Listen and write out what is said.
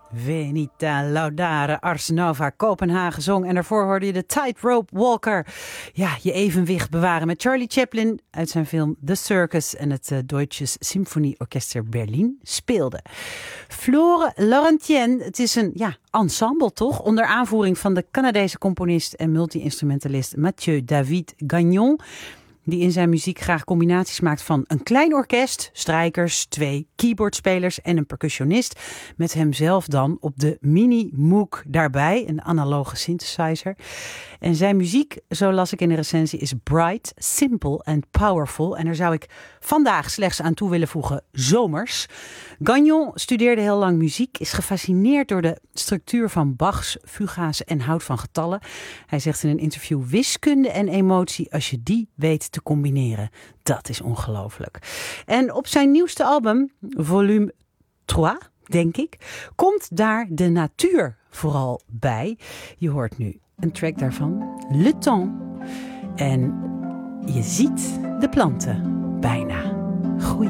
Venita Laudare Ars Nova Kopenhagen zong. En daarvoor hoorde je de Tightrope Walker. Ja, je evenwicht bewaren met Charlie Chaplin uit zijn film The Circus en het Deutsches Symphonieorchester Berlin speelde. Flore Laurentienne, het is een ensemble toch? Onder aanvoering van de Canadese componist en multi-instrumentalist Mathieu David Gagnon, die in zijn muziek graag combinaties maakt van een klein orkest, strijkers, 2 keyboardspelers en een percussionist, met hemzelf dan op de Mini Moog daarbij, een analoge synthesizer. En zijn muziek, zo las ik in de recensie, is bright, simple and powerful. En daar zou ik vandaag slechts aan toe willen voegen zomers. Gagnon studeerde heel lang muziek, is gefascineerd door de structuur van Bachs fuga's en houdt van getallen. Hij zegt in een interview: wiskunde en emotie, als je die weet te combineren, dat is ongelooflijk. En op zijn nieuwste album, volume 3, denk ik, komt daar de natuur vooral bij. Je hoort nu een track daarvan, Le Temps. En je ziet de planten bijna groeien.